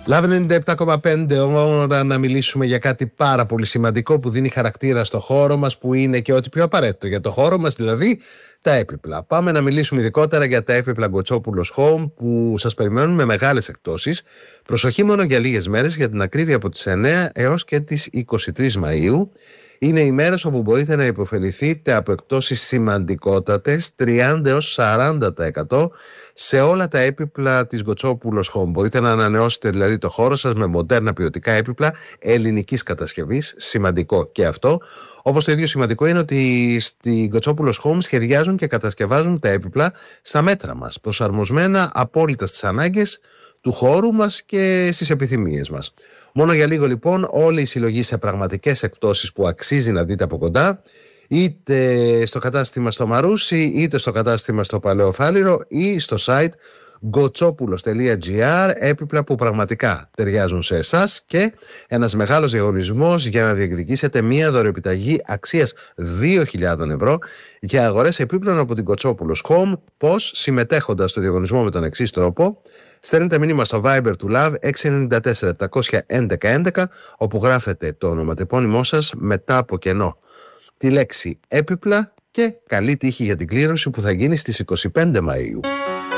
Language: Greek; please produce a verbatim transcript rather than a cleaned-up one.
Λαβ ενενήντα επτά κόμμα πέντε, ώρα να μιλήσουμε για κάτι πάρα πολύ σημαντικό που δίνει χαρακτήρα στο χώρο μας, που είναι και ό,τι πιο απαραίτητο για το χώρο μας, δηλαδή τα έπιπλα. Πάμε να μιλήσουμε ειδικότερα για τα έπιπλα Γκοτσόπουλος Home, που σας περιμένουν με μεγάλες εκπτώσεις. Προσοχή, μόνο για λίγες μέρες, για την ακρίβεια από τις εννέα έως και τις είκοσι τρεις Μαΐου. Είναι οι μέρες όπου μπορείτε να υποφεληθείτε από εκπτώσεις σημαντικότατες, τριάντα έως σαράντα τοις εκατό σε όλα τα έπιπλα της Γκοτσόπουλος Home. Μπορείτε να ανανεώσετε δηλαδή το χώρο σας με μοντέρνα ποιοτικά έπιπλα ελληνικής κατασκευής. Σημαντικό και αυτό. Όπως το ίδιο σημαντικό είναι ότι στη Γκοτσόπουλος Home σχεδιάζουν και κατασκευάζουν τα έπιπλα στα μέτρα μας, προσαρμοσμένα απόλυτα στις ανάγκες του χώρου μας και στις επιθυμίες μας. Μόνο για λίγο λοιπόν όλη η συλλογή σε πραγματικές εκπτώσεις που αξίζει να δείτε από κοντά, είτε στο κατάστημα στο Μαρούσι, είτε στο κατάστημα στο Παλαιοφάλιρο ή στο site γκοτσόπουλος τελεία τζι άρ, έπιπλα που πραγματικά ταιριάζουν σε εσάς και ένας μεγάλος διαγωνισμός για να διεκδικήσετε μία δωρεοεπιταγή αξίας δύο χιλιάδες ευρώ για αγορές επίπλων από την Γκοτσόπουλος Home. Πώς? Συμμετέχοντας στο διαγωνισμό με τον εξής τρόπο: στέλνετε μήνυμα στο Viber του Love έξι εννιά τέσσερα επτακόσια έντεκα έντεκα, όπου γράφετε το ονοματεπώνυμό σας μετά από κενό τη λέξη έπιπλα και καλή τύχη για την κλήρωση που θα γίνει στις είκοσι πέντε Μαΐου.